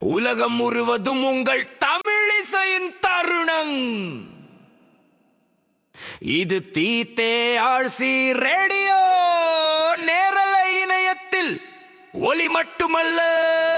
உலகம் முழுவதும் உங்கள் தமிழிசையின் தருணம். இது தீத்தே ஆழ்சி ரேடியோ நேரலை இணையத்தில் ஒலி மட்டுமல்ல